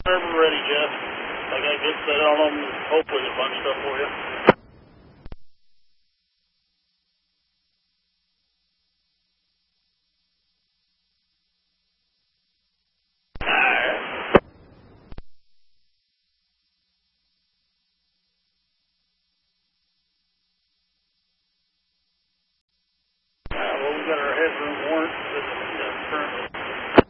Whenever ready, Jeff. I got good set on them. Hopefully, a bunch of stuff for you. Well, we got our headroom warm.